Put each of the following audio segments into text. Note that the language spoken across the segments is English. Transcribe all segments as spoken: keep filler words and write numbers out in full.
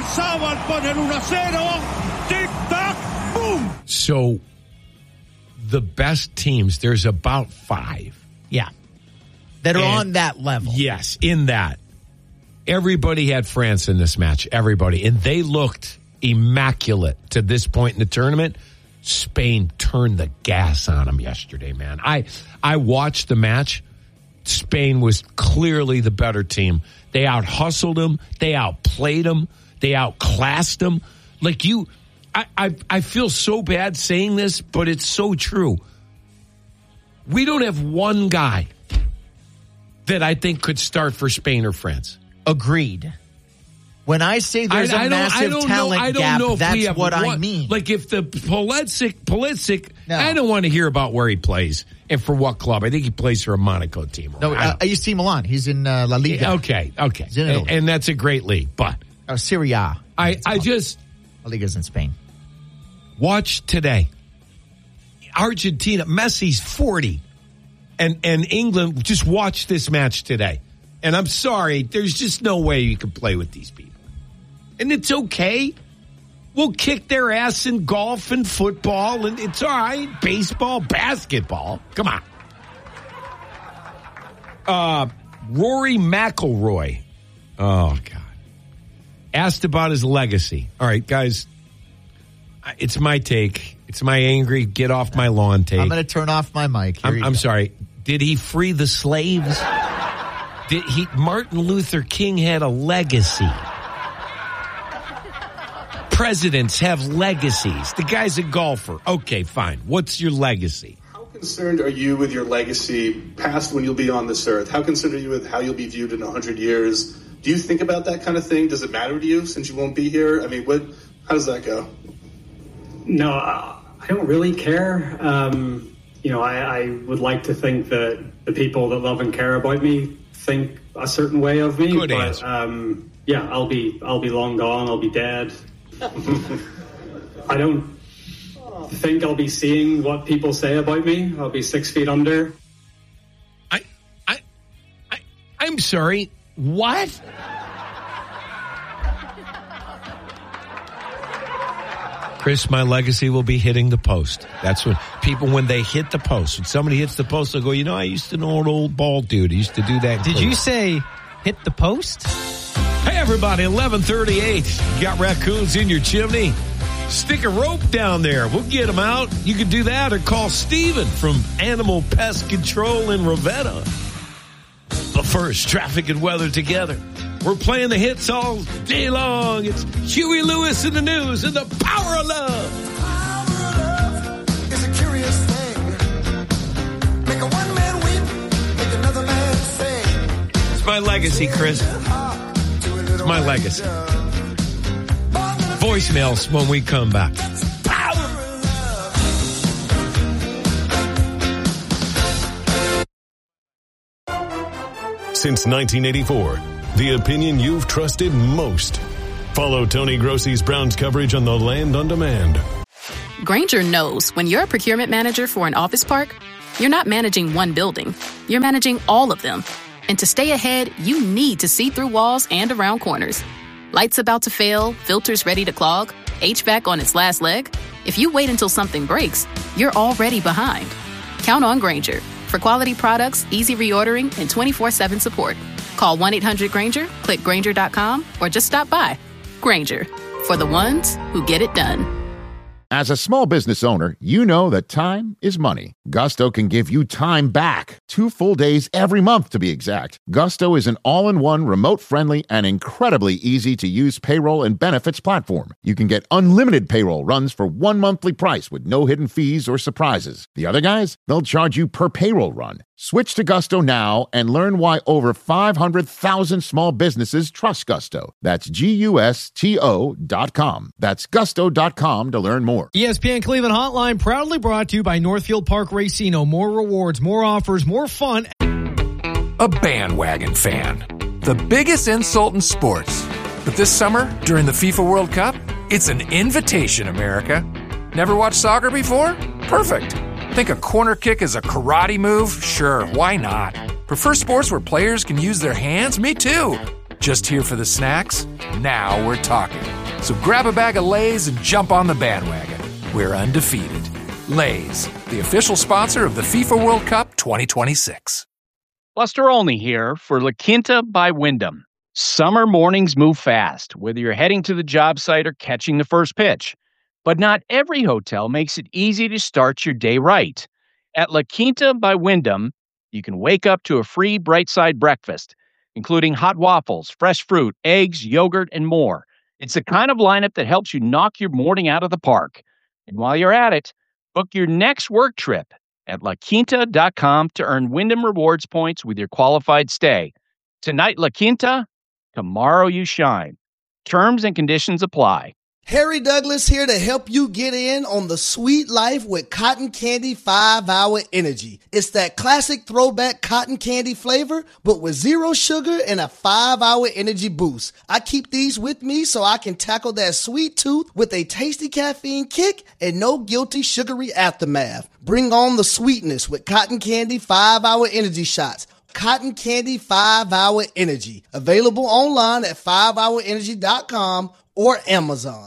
amenazaba al poner uno a cero. Tic-tac, boom. So the best teams, there's about five. Yeah. That are And on that level. Yes, in that. Everybody had France in this match. Everybody. And they looked immaculate to this point in the tournament. Spain turned the gas on them yesterday, man. I I watched the match. Spain was clearly the better team. They out-hustled them. They outplayed them. They outclassed them. Like you, I, I, I feel so bad saying this, but it's so true. We don't have one guy that I think could start for Spain or France. Agreed. When I say there's I, a I massive know, talent I don't gap, know if that's we have what one, I mean. Like if the Pulisic, Pulisic no. I don't want to hear about where he plays and for what club. I think he plays for a Monaco team. No, uh, A C Milan. He's in uh, La Liga. Okay, okay. He's in and, and that's a great league. But oh, Serie A. I, I just... La Liga's in Spain. Watch today. Argentina, Messi's forty. And, and England, just watch this match today. And I'm sorry, there's just no way you can play with these people. And it's okay. We'll kick their ass in golf and football, and it's all right. Baseball, basketball. Come on. Uh, Rory McIlroy. Oh, God. Asked about his legacy. All right, guys. It's my take. It's my angry, get off my lawn take. I'm going to turn off my mic. Here I'm, I'm sorry. Did he free the slaves? Did he? Martin Luther King had a legacy. Presidents have legacies. The guy's a golfer. Okay, fine. What's your legacy? How concerned are you with your legacy past when you'll be on this earth? How concerned are you with how you'll be viewed in one hundred years? Do you think about that kind of thing? Does it matter to you since you won't be here? I mean, what? How does that go? No, I don't really care. Um, you know, I, I would like to think that the people that love and care about me think a certain way of me. Good but answer. Um, yeah, I'll be I'll be long gone. I'll be dead. I don't think I'll be seeing what people say about me. I'll be six feet under. I, I, I, I'm sorry. What? Chris, my legacy will be hitting the post. That's when people, when they hit the post, when somebody hits the post, they'll go, you know, I used to know an old bald dude. I used to do that. Did you say hit the post? Hey, everybody, eleven thirty-eight. You got raccoons in your chimney? Stick a rope down there. We'll get them out. You can do that or call Steven from Animal Pest Control in Ravenna. But first, traffic and weather together. We're playing the hits all day long. It's Huey Lewis in the news and the power of love. The power of love is a curious thing. Make a one man weep, make another man sing. It's my legacy, Chris. It's my legacy. Voicemails when we come back. Power of love. Since nineteen eighty-four, the opinion you've trusted most. Follow Tony Grossi's Browns coverage on The Land on Demand. Grainger knows when you're a procurement manager for an office park, you're not managing one building. You're managing all of them. And to stay ahead, you need to see through walls and around corners. Lights about to fail, filters ready to clog, H V A C on its last leg. If you wait until something breaks, you're already behind. Count on Grainger for quality products, easy reordering, and twenty-four seven support. Call one eight hundred Grainger, click Grainger dot com, or just stop by. Grainger, for the ones who get it done. As a small business owner, you know that time is money. Gusto can give you time back. Two full days every month, to be exact. Gusto is an all-in-one, remote-friendly, and incredibly easy-to-use payroll and benefits platform. You can get unlimited payroll runs for one monthly price with no hidden fees or surprises. The other guys, they'll charge you per payroll run. Switch to Gusto now and learn why over five hundred thousand small businesses trust Gusto. That's G U S T O dot com. That's gusto dot com to learn more. E S P N Cleveland Hotline proudly brought to you by Northfield Park Racino. More rewards, more offers, more fun. A bandwagon fan. The biggest insult in sports. But this summer, during the FIFA World Cup, it's an invitation, America. Never watched soccer before? Perfect. Think a corner kick is a karate move? Sure, why not? Prefer sports where players can use their hands? Me too. Just here for the snacks? Now we're talking. So grab a bag of Lay's and jump on the bandwagon. We're undefeated. Lay's, the official sponsor of the FIFA World Cup twenty twenty-six. Buster Olney here for La Quinta by Wyndham. Summer mornings move fast, whether you're heading to the job site or catching the first pitch. But not every hotel makes it easy to start your day right. At La Quinta by Wyndham, you can wake up to a free Bright Side breakfast, including hot waffles, fresh fruit, eggs, yogurt, and more. It's the kind of lineup that helps you knock your morning out of the park. And while you're at it, book your next work trip at la quinta dot com to earn Wyndham Rewards points with your qualified stay. Tonight, La Quinta, tomorrow you shine. Terms and conditions apply. Harry Douglas here to help you get in on the sweet life with Cotton Candy five hour Energy. It's that classic throwback cotton candy flavor, but with zero sugar and a five hour energy boost. I keep these with me so I can tackle that sweet tooth with a tasty caffeine kick and no guilty sugary aftermath. Bring on the sweetness with Cotton Candy five hour Energy shots. Cotton Candy five hour Energy. Available online at five hour energy dot com or Amazon.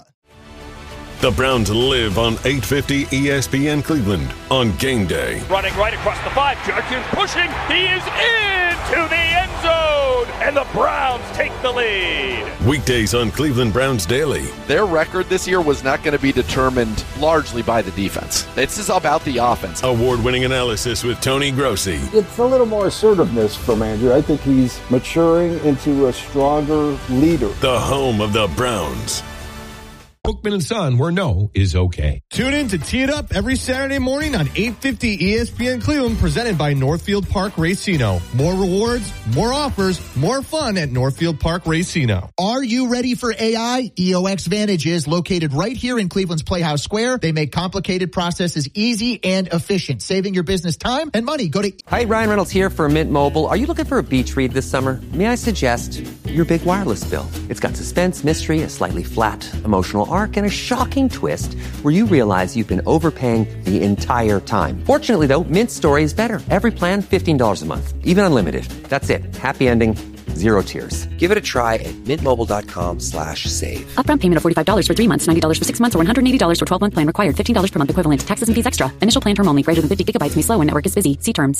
The Browns live on eight fifty E S P N Cleveland on game day. Running right across the five. Judkins pushing. He is into the end zone. And the Browns take the lead. Weekdays on Cleveland Browns Daily. Their record this year was not going to be determined largely by the defense. This is about the offense. Award-winning analysis with Tony Grossi. It's a little more assertiveness from Andrew. I think he's maturing into a stronger leader. The home of the Browns. Bookman and Son, where no is okay. Tune in to Tee It Up every Saturday morning on eight fifty E S P N Cleveland, presented by Northfield Park Racino. More rewards, more offers, more fun at Northfield Park Racino. Are you ready for A I? E O X Vantage is located right here in Cleveland's Playhouse Square. They make complicated processes easy and efficient, saving your business time and money. Go to... Hi, Ryan Reynolds here for Mint Mobile. Are you looking for a beach read this summer? May I suggest your big wireless bill? It's got suspense, mystery, a slightly flat, emotional arc, and a shocking twist where you realize you've been overpaying the entire time. Fortunately, though, Mint's story is better. Every plan, fifteen dollars a month, even unlimited. That's it. Happy ending, zero tears. Give it a try at mintmobile.com slash save. Upfront payment of forty-five dollars for three months, ninety dollars for six months, or one hundred eighty dollars for twelve-month plan required. fifteen dollars per month equivalent. Taxes and fees extra. Initial plan term only. Greater than fifty gigabytes may slow when network is busy. See terms.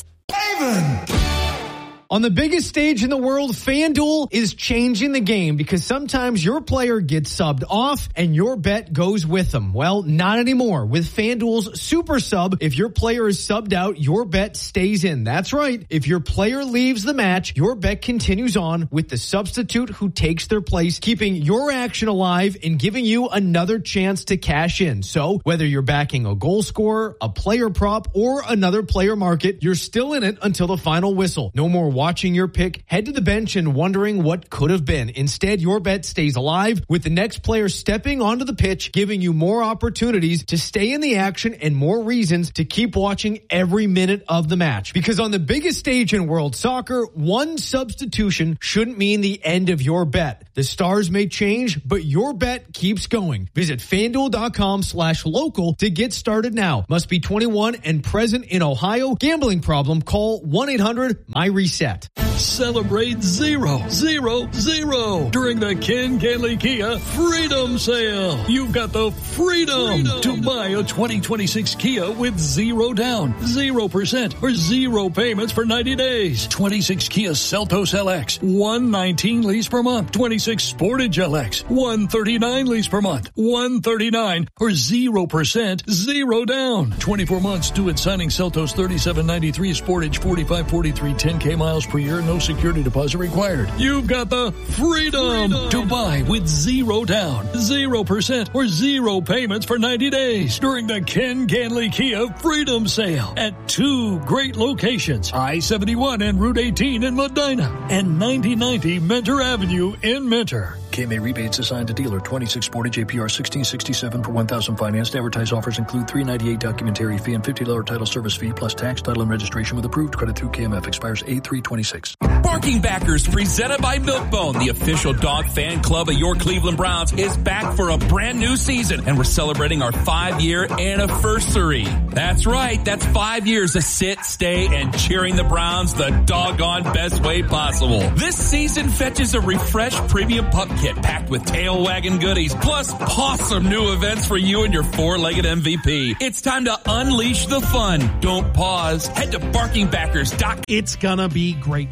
On the biggest stage in the world, FanDuel is changing the game because sometimes your player gets subbed off and your bet goes with them. Well, not anymore. With FanDuel's Super Sub, if your player is subbed out, your bet stays in. That's right. If your player leaves the match, your bet continues on with the substitute who takes their place, keeping your action alive and giving you another chance to cash in. So whether you're backing a goal scorer, a player prop, or another player market, you're still in it until the final whistle. No more watching your pick, head to the bench and wondering what could have been. Instead, your bet stays alive with the next player stepping onto the pitch, giving you more opportunities to stay in the action and more reasons to keep watching every minute of the match. Because on the biggest stage in world soccer, one substitution shouldn't mean the end of your bet. The stars may change, but your bet keeps going. Visit FanDuel.com slash local to get started now. Must be twenty-one and present in Ohio. Gambling problem? Call one eight hundred M Y reset. Celebrate zero, zero, zero during the Ken Ganley Kia Freedom Sale. You've got the freedom, freedom to buy a twenty twenty-six Kia with zero down, zero percent, or zero payments for ninety days. twenty-six Kia Seltos L X, one nineteen lease per month. twenty-six Sportage L X, one thirty-nine lease per month. one thirty-nine or zero percent, zero down. twenty-four months due at signing. Seltos thirty-seven ninety-three, Sportage forty-five forty-three, ten K miles per year, no security deposit required. You've got the freedom, freedom to buy with zero down, zero percent, or zero payments for ninety days during the Ken Ganley Kia Freedom Sale at two great locations, I seventy-one and Route eighteen in Medina and ninety ninety Mentor Avenue in Mentor. K M A rebates assigned to dealer. twenty-six Sportage A P R sixteen sixty-seven per one thousand financed. Advertised offers include three ninety-eight documentary fee and fifty dollars title service fee plus tax, title, and registration with approved credit through K M F. Expires eight three twenty-six. Barking Backers, presented by Milk-Bone, the official dog fan club of your Cleveland Browns, is back for a brand new season, and we're celebrating our five-year anniversary. That's right, that's five years of sit, stay, and cheering the Browns the doggone best way possible. This season fetches a refreshed premium pup kit packed with tail wagging goodies, plus awesome new events for you and your four-legged M V P. It's time to unleash the fun. Don't pause. Head to barking backers dot com. It's gonna be great.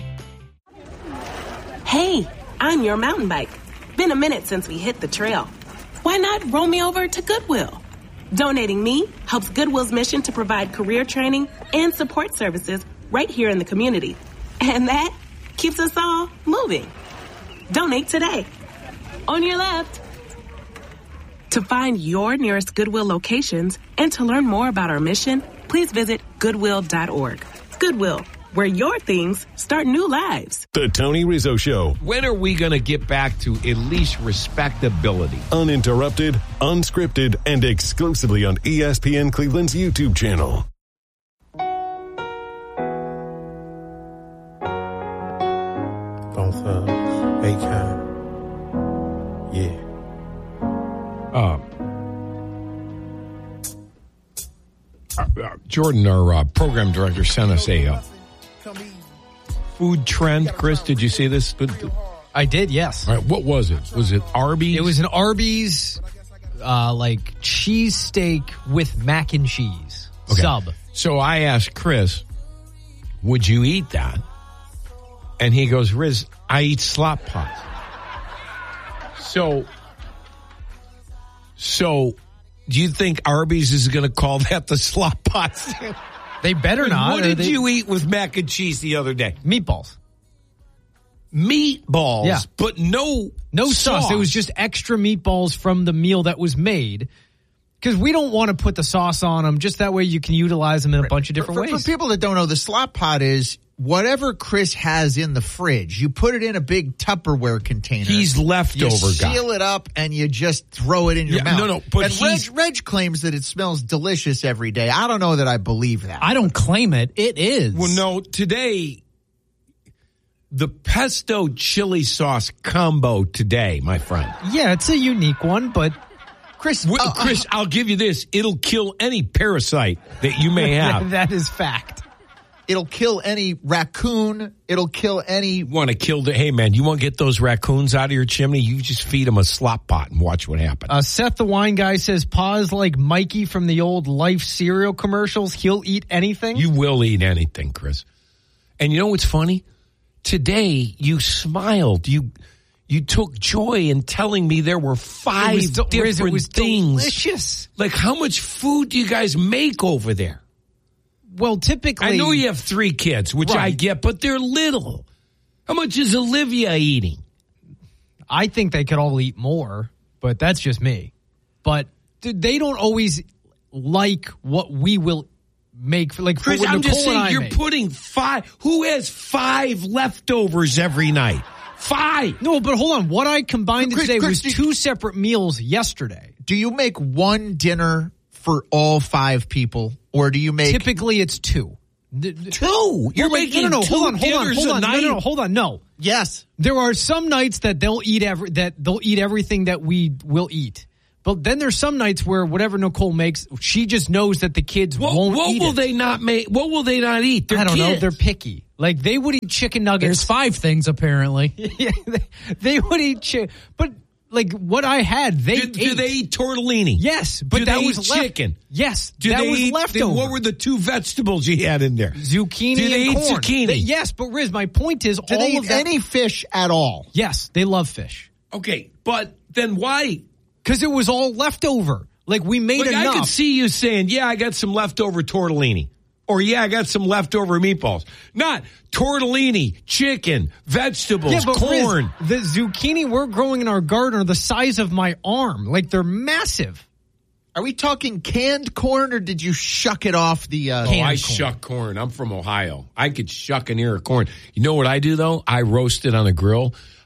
Hey, I'm your mountain bike. Been a minute since we hit the trail. Why not roll me over to Goodwill? Donating me helps Goodwill's mission to provide career training and support services right here in the community. And that keeps us all moving. Donate today. On your left. To find your nearest Goodwill locations and to learn more about our mission, please visit goodwill dot org. Goodwill, where your things start new lives. The Tony Rizzo Show. When are we going to get back to at least respectability? Uninterrupted, unscripted, and exclusively on E S P N Cleveland's YouTube channel. Both of A-Con. Yeah. Um, uh, uh, Jordan, our uh, program director, sent us a uh, food trend. Chris, did you see this? I did, yes. All right, what was it? Was it Arby's? It was an Arby's, uh, like, cheesesteak with mac and cheese Okay. sub. So I asked Chris, would you eat that? And he goes, Riz, I eat slop pots. So, so do you think Arby's is going to call that the slop pots? They better not. What did they... you eat with mac and cheese the other day? Meatballs. Meatballs, Yeah. but no No sauce. sauce. It was just extra meatballs from the meal that was made. Because we don't want to put the sauce on them. Just that way you can utilize them in a bunch of different for, ways. For people that don't know, the slop pot is whatever Chris has in the fridge. You put it in a big Tupperware container. He's leftover you guy. seal it up and you just throw it in your Yeah, mouth. no, no, but and he's- Reg, Reg claims that it smells delicious every day. I don't know that I believe that. I don't claim it. It is. Well, no, today, the pesto chili sauce combo today, my friend. Yeah, it's a unique one, but Chris, Well, uh, Chris, I'll give you this. It'll kill any parasite that you may have. that is fact. It'll kill any raccoon. It'll kill any. Want to kill the, hey man, you want to get those raccoons out of your chimney? You just feed them a slop pot and watch what happens. Uh, Seth the wine guy says, pause like Mikey from the old Life cereal commercials. He'll eat anything. You will eat anything, Chris. And you know what's funny? Today, you smiled. You you took joy in telling me there were five It was del- different it was things. delicious. Like, how much food do you guys make over there? Well, typically, I know you have three kids, which I Right. get, but they're little. How much is Olivia eating? I think they could all eat more, but that's just me. But th- they don't always like what we will make. For, like, Chris, for what I'm Nicole just and saying, I you're make. putting five. Who has five leftovers every night? Five. No, but hold on. What I combined Chris, today Chris, was two separate meals yesterday. Do you make one dinner for all five people, or do you make Typically, it's two. Two. You're Well, like, making no, no, no. two Hold on, hold on, dinners hold a on. No, night? no, no, hold on. No. Yes. There are some nights that they'll eat every that they'll eat everything that we will eat. But then there's some nights where whatever Nicole makes, she just knows that the kids What, won't what eat will it. they not make? What will they not eat? They're I don't know. kids. They're picky. Like, they would eat chicken nuggets. There's five things, apparently. Yeah, they, they would eat chicken. But, like, what I had, they do, ate. do they eat tortellini? Yes, but do that they was eat left- chicken? Yes, Do that they was eat, leftover. What were the two vegetables you had in there? Zucchini Do they and eat corn. zucchini? They- yes, but Riz, my point is, do all they of eat that, any fish at all? Yes, they love fish Okay, but then why? because it was all leftover. Like, we made Like, enough. I could see you saying, yeah, I got some leftover tortellini. Or, yeah, I got some leftover meatballs. Not tortellini, chicken, vegetables, yeah, but Riz, corn. the zucchini we're growing in our garden are the size of my arm. Like, they're massive. Are we talking canned corn, or did you shuck it off the? Uh, Oh, Canned I corn. shuck corn. I'm from Ohio. I could shuck an ear of corn. You know what I do, though? I roast it on the grill.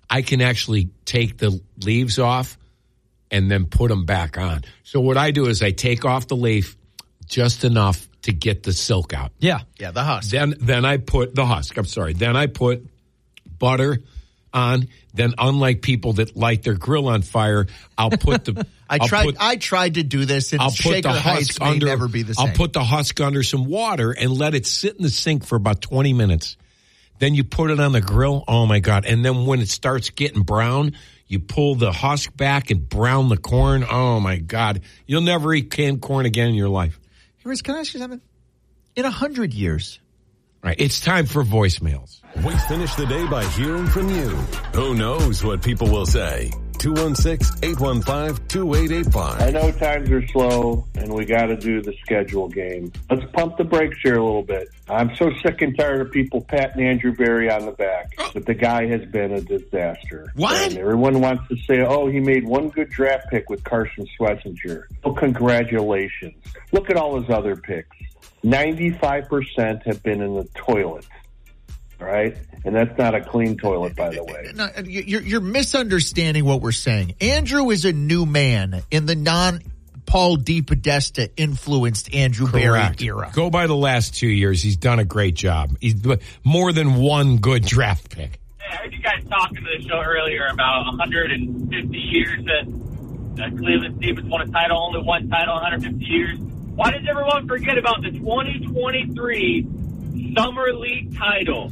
I can actually take the leaves off and then put them back on. So what I do is I take off the leaf just enough to get the silk out. Yeah. Yeah, the husk. Then then I put the husk. I'm sorry. Then I put butter on. Then, unlike people that light their grill on fire, I'll put the. I I'll tried. Put, I tried to do this, and I'll put Shaker the Heights husk may under. never be the same. I'll put the husk under some water and let it sit in the sink for about twenty minutes. Then you put it on the grill. Oh my God! And then when it starts getting brown, you pull the husk back and brown the corn. Oh my God! You'll never eat canned corn again in your life. Hey, Riz, can I ask you something? In a hundred years. All right, it's time for voicemails. We finish the day by hearing from you. Who knows what people will say? two one six, eight one five, two eight eight five. I know times are slow, and we got to do the schedule game. Let's pump the brakes here a little bit. I'm so sick and tired of people patting Andrew Berry on the back, but the guy has been a disaster. What? And everyone wants to say, oh, he made one good draft pick with Carson Schlesinger. Well, congratulations. Look at all his other picks. ninety-five percent have been in the toilet, right? And that's not a clean toilet, by the way. No, you're, you're misunderstanding what we're saying. Andrew is a new man in the non-Paul DePodesta influenced Andrew Correct. Berry era. Go by the last two years. He's done a great job. He's more than one good draft pick. I heard you guys talking to the show earlier about one hundred fifty years that uh, Cleveland Stevens won a title, only one title in one hundred fifty years. Why does everyone forget about the twenty twenty-three Summer League title?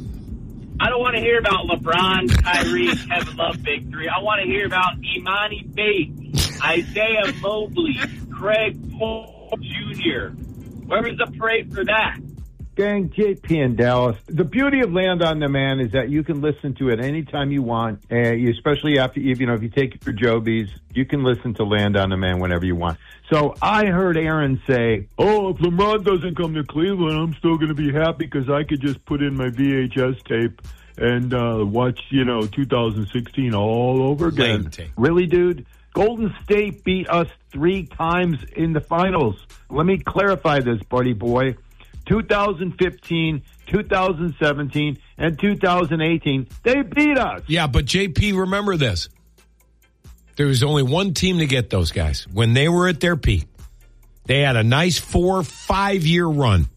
I don't want to hear about LeBron, Kyrie, Kevin Love big three. I want to hear about Imani Bates, Isaiah Mobley, Craig Paul Junior Where was the parade for that? Gang, J P in Dallas. The beauty of Land on Demand is that you can listen to it anytime you want, uh, especially after, you know, if you take it for Joby's, you can listen to Land on Demand whenever you want. So I heard Aaron say, oh, if LeBron doesn't come to Cleveland, I'm still going to be happy because I could just put in my V H S tape and uh, watch, you know, two thousand sixteen all over again. Really, dude? Golden State beat us three times in the finals. Let me clarify this, buddy boy. two thousand fifteen, two thousand seventeen, and two thousand eighteen, they beat us. Yeah, but J P, remember this. There was only one team to get those guys. When they were at their peak, they had a nice four, five-year run.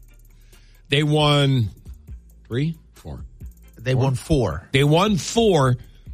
They won three, four. They four? won four. They won four,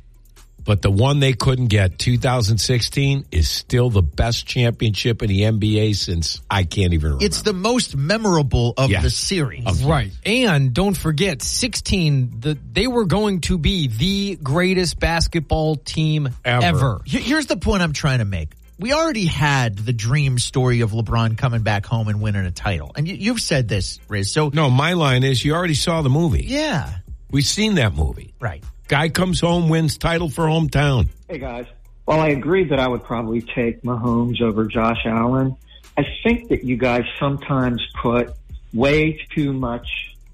but the one they couldn't get, two thousand sixteen, is still the best championship in the N B A since I can't even remember. It's the most memorable of yes. the series. Okay. Right. And don't forget, sixteen, the, they were going to be the greatest basketball team ever. ever. Here's the point I'm trying to make. We already had the dream story of LeBron coming back home and winning a title. And you, you've said this, Riz. So no, my line is you already saw the movie. Yeah. We've seen that movie. Right. Guy comes home, wins title for hometown. Hey, guys. While I agree that I would probably take Mahomes over Josh Allen, I think that you guys sometimes put way too much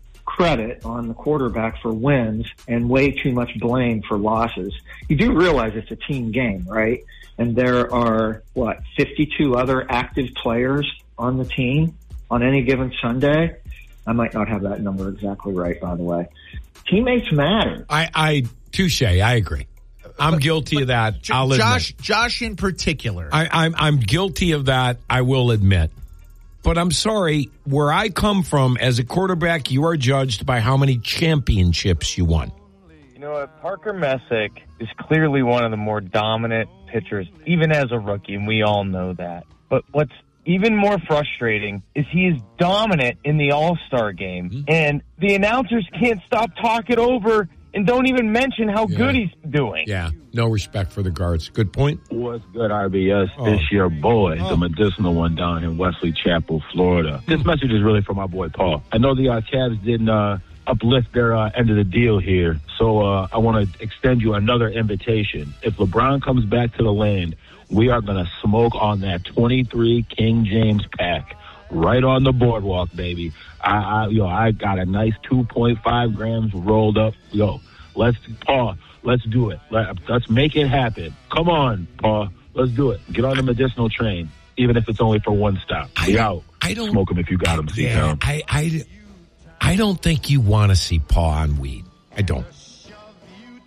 credit on the quarterback for wins and way too much blame for losses. You do realize it's a team game, right? And there are, what, fifty-two other active players on the team on any given Sunday? I might not have that number exactly right, by the way. Teammates matter. I, I touche. I agree. I'm but, guilty but of that. J- I'll Josh, admit. Josh in particular. I, I'm, I'm guilty of that. I will admit. But I'm sorry. Where I come from as a quarterback, you are judged by how many championships you won. You know what? Parker Messick is clearly one of the more dominant pitchers, even as a rookie, and we all know that. But what's even more frustrating is he is dominant in the All-Star game, mm-hmm. and the announcers can't stop talking over and don't even mention how yeah. good he's doing. Yeah, no respect for the guards. Good point. What's good, R B S? Oh. This your boy, oh. the medicinal one down in Wesley Chapel, Florida. This message is really for my boy, Paul. I know the uh, Cavs didn't uh, uplift their uh, end of the deal here, so uh, I want to extend you another invitation. If LeBron comes back to the land, we are going to smoke on that twenty-three King James pack right on the boardwalk, baby. I, I, yo, I got a nice two point five grams rolled up. Yo, let's, Paul, let's do it. Let, let's make it happen. Come on, Paul. Let's do it. Get on the medicinal train, even if it's only for one stop. Be out. I don't smoke them if you got them. Yeah, I, I, I don't think you want to see Paul on weed. I don't.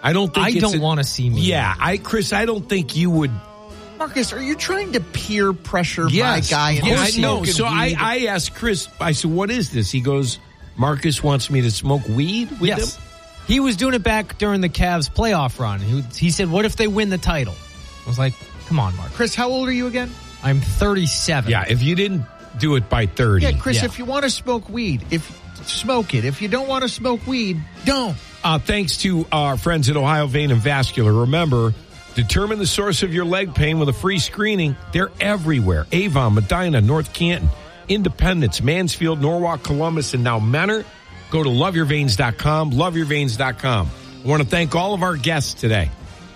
I don't think I it's don't a- want to see me. Yeah, I, Chris, I don't think you would. Marcus, are you trying to peer pressure Yes. my guy? into Yeah, I know. smoking So I, weed? I asked Chris, I said, what is this? He goes, Marcus wants me to smoke weed with Yes. him? He was doing it back during the Cavs playoff run. He, he said, what if they win the title? I was like, come on, Mark. Chris, how old are you again? I'm thirty-seven. Yeah, if you didn't do it by thirty. Yeah, Chris, Yeah. if you want to smoke weed, if smoke it. If you don't want to smoke weed, don't. Uh, thanks to our friends at Ohio Vein and Vascular. Remember, determine the source of your leg pain with a free screening. They're everywhere. Avon, Medina, North Canton, Independence, Mansfield, Norwalk, Columbus, and now Menor. Go to love your veins dot com, love your veins dot com. I want to thank all of our guests today.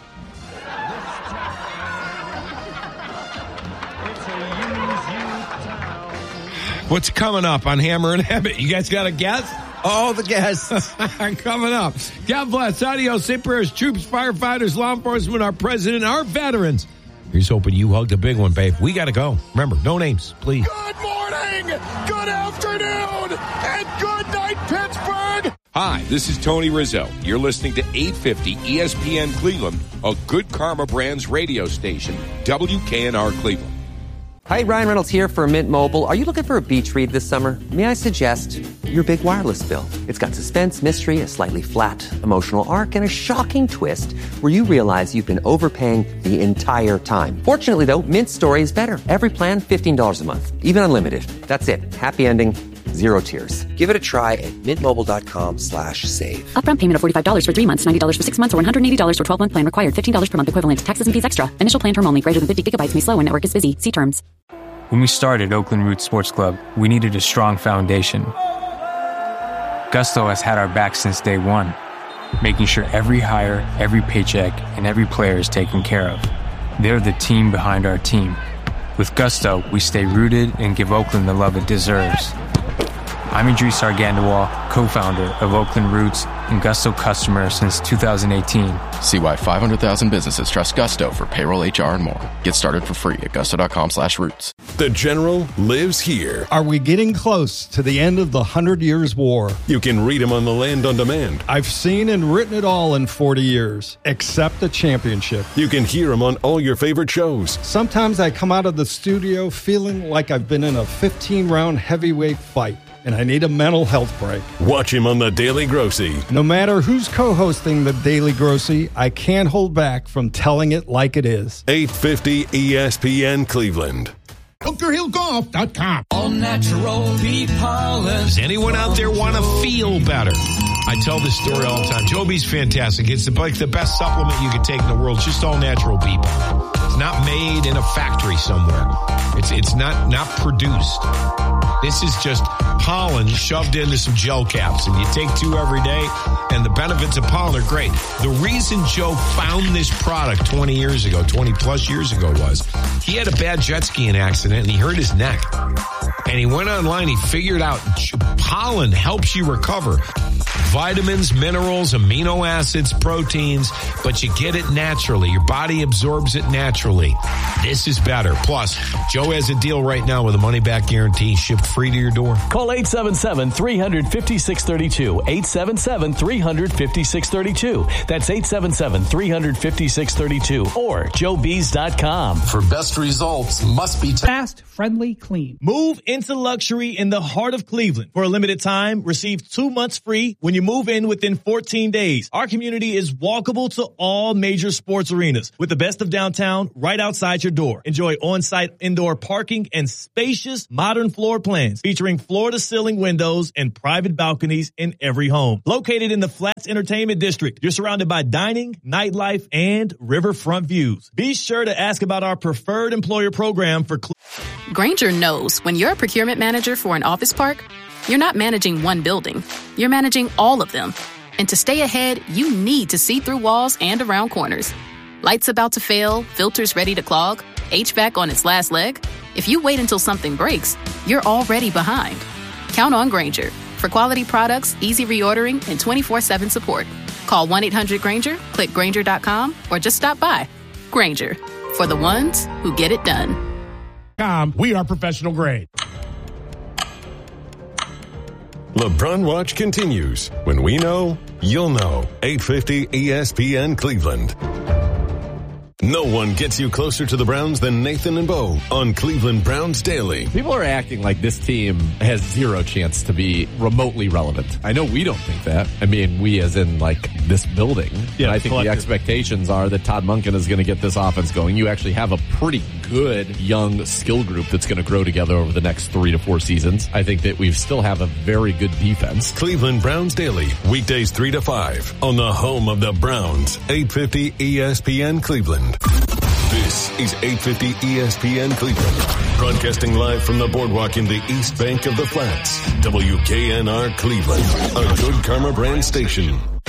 What's coming up on Hammer and Abbott? You guys got a guess? All the guests. Coming up. God bless. Adios. Say prayers. Troops, firefighters, law enforcement, our president, our veterans. Here's hoping you hugged a big one, babe. We got to go. Remember, no names, please. Good morning, good afternoon, and good night, Pittsburgh. Hi, this is Tony Rizzo. You're listening to eight fifty E S P N Cleveland, a Good Karma Brands radio station, W K N R Cleveland. Hi, Ryan Reynolds here for Mint Mobile. Are you looking for a beach read this summer? May I suggest your big wireless bill? It's got suspense, mystery, a slightly flat, emotional arc, and a shocking twist where you realize you've been overpaying the entire time. Fortunately, though, Mint's story is better. Every plan, fifteen dollars a month, even unlimited. That's it. Happy ending, zero tears. Give it a try at mintmobile.com slash save. Upfront payment of forty-five dollars for three months, ninety dollars for six months, or one hundred eighty dollars for twelve-month plan required. fifteen dollars per month equivalent. Taxes and fees extra. Initial plan term only. Greater than fifty gigabytes may slow when network is busy. See terms. When we started Oakland Roots Sports Club, we needed a strong foundation. Gusto has had our back since day one, making sure every hire, every paycheck, and every player is taken care of. They're the team behind our team. With Gusto, we stay rooted and give Oakland the love it deserves. I'm Idris Argandawal, co-founder of Oakland Roots and Gusto customer since two thousand eighteen. See why five hundred thousand businesses trust Gusto for payroll, H R, and more. Get started for free at gusto.com slash roots. The General lives here. Are we getting close to the end of the Hundred Years' War? You can read him on the Land on Demand. I've seen and written it all in forty years, except the championship. You can hear him on all your favorite shows. Sometimes I come out of the studio feeling like I've been in a fifteen-round heavyweight fight, and I need a mental health break. Watch him on The Daily Grossy. No matter who's co-hosting The Daily Grossy, I can't hold back from telling it like it is. eight fifty E S P N Cleveland. Bunker Hill Golf dot com. All natural bee pollen. Does anyone out there want to feel better? I tell this story all the time. Joby's fantastic. It's the, like the best supplement you could take in the world. It's just all natural bee pollen. It's not made in a factory somewhere. It's it's not not produced. This is just pollen shoved into some gel caps, and you take two every day, and the benefits of pollen are great. The reason Joe found this product twenty years ago, twenty plus years ago, was he had a bad jet skiing accident, and he hurt his neck. And he went online, he figured out pollen helps you recover. Vitamins, minerals, amino acids, proteins, but you get it naturally. Your body absorbs it naturally. This is better. Plus, Joe has a deal right now with a money-back guarantee shipped free to your door. Call eight seven seven, three five six, three two. eight seven seven, three five six, three two. That's eight seven seven, three five six, three two or joe bees dot com. For best results, must be fast, friendly, clean. Move into luxury in the heart of Cleveland. For a limited time, receive two months free when you move in within fourteen days. Our community is walkable to all major sports arenas with the best of downtown right outside your door. Enjoy on-site indoor parking and spacious modern floor plans featuring floor-to-ceiling windows and private balconies in every home. Located in the Flats Entertainment District, you're surrounded by dining, nightlife, and riverfront views. Be sure to ask about our preferred employer program for Cle- Grainger knows when you're a procurement manager for an office park, you're not managing one building. You're managing all of them. And to stay ahead, you need to see through walls and around corners. Lights about to fail, filters ready to clog, H V A C on its last leg. If you wait until something breaks, you're already behind. Count on Grainger for quality products, easy reordering, and twenty-four seven support. Call one eight hundred Grainger, click Grainger dot com, or just stop by. Grainger, for the ones who get it done. We are professional grade. LeBron Watch continues when we know you'll know. eight fifty E S P N Cleveland. No one gets you closer to the Browns than Nathan and Bo on Cleveland Browns Daily. People are acting like this team has zero chance to be remotely relevant. I know we don't think that. I mean, we as in, like, this building. Yeah, and I think collective. The expectations are that Todd Monken is going to get this offense going. You actually have a pretty good young skill group that's going to grow together over the next three to four seasons. I think that we still have a very good defense. Cleveland Browns Daily, weekdays three to five on the home of the Browns, eight fifty E S P N Cleveland. This is eight fifty E S P N Cleveland, broadcasting live from the boardwalk in the East Bank of the Flats. W K N R Cleveland, a Good Karma brand station.